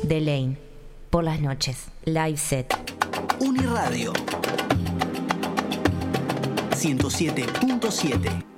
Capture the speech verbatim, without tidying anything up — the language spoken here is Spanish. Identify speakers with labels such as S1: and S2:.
S1: de Lane. Por las noches, live set.
S2: Uniradio ciento siete punto siete.